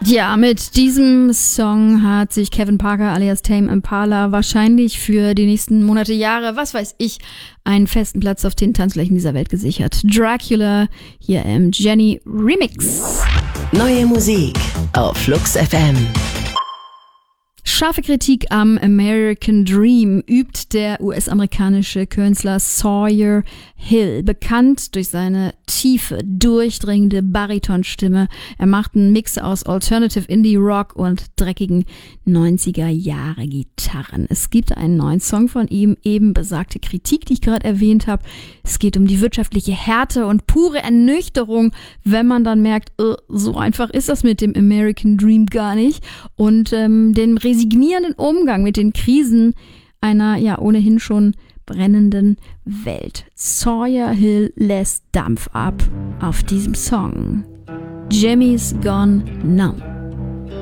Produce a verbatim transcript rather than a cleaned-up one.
Ja, mit diesem Song hat sich Kevin Parker alias Tame Impala wahrscheinlich für die nächsten Monate, Jahre, was weiß ich, einen festen Platz auf den Tanzflächen dieser Welt gesichert. Dracula, hier im Jenny Remix. Neue Musik auf Flux F M. Scharfe Kritik am American Dream übt der U S-amerikanische Künstler Sawyer Hill, bekannt durch seine tiefe, durchdringende Baritonstimme. Er macht einen Mix aus Alternative Indie Rock und dreckigen neunziger Jahre Gitarren. Es gibt einen neuen Song von ihm, eben besagte Kritik, die ich gerade erwähnt habe. Es geht um die wirtschaftliche Härte und pure Ernüchterung, wenn man dann merkt, äh, so einfach ist das mit dem American Dream gar nicht. Und ähm, den resignierenden Umgang mit den Krisen einer ja ohnehin schon brennenden Welt. Sawyer Hill lässt Dampf ab auf diesem Song. Jimmy's Gone Numb.